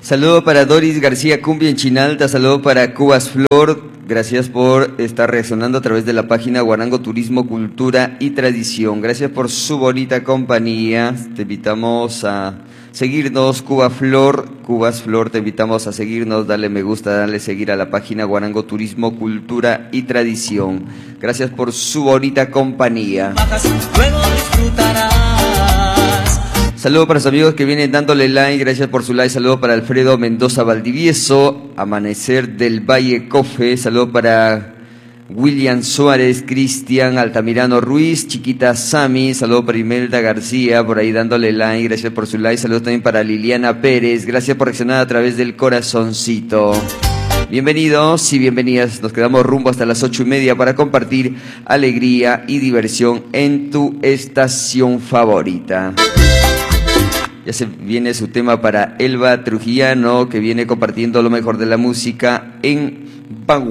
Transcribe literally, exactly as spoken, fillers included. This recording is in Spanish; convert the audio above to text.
Saludo para Doris García Cumbia en Chinalta, saludo para Cubas Flor, gracias por estar reaccionando a través de la página Guarango Turismo, Cultura y Tradición. Gracias por su bonita compañía, te invitamos a seguirnos, Cuba Flor, Cubas Flor, te invitamos a seguirnos, dale me gusta, dale seguir a la página Guarango Turismo, Cultura y Tradición. Gracias por su bonita compañía. Luego disfrutarás. Saludos para los amigos que vienen dándole like, gracias por su like. Saludos para Alfredo Mendoza Valdivieso, Amanecer del Valle Cofe. Saludos para William Suárez, Cristian Altamirano Ruiz, Chiquita Sami. Saludos para Imelda García, por ahí dándole like, gracias por su like. Saludos también para Liliana Pérez, gracias por reaccionar a través del corazoncito. Bienvenidos y bienvenidas, nos quedamos rumbo hasta las ocho y media para compartir alegría y diversión en tu estación favorita. Ya se viene su tema para Elba Trujillano, que viene compartiendo lo mejor de la música en Vanguardia.